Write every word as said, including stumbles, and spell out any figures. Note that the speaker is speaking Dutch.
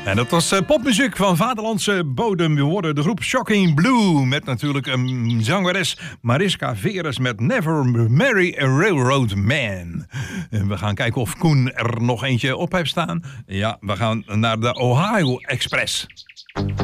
En dat was uh, popmuziek van vaderlandse bodem. We hoorden de groep Shocking Blue met natuurlijk een zangeres Mariska Veres met Never Marry a Railroad Man. En we gaan kijken of Koen er nog eentje op heeft staan. Ja, we gaan naar de Ohio Express.